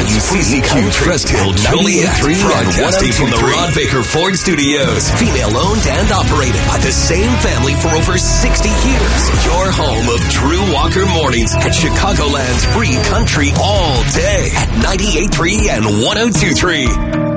WCCQ Cresthill Joliet, broadcasting from the Ron Baker Ford Studios. Female owned and operated by the same family for over 60 years. Your home of Drew Walker Mornings at Chicagoland's free country all day at 98.3 and 102.3.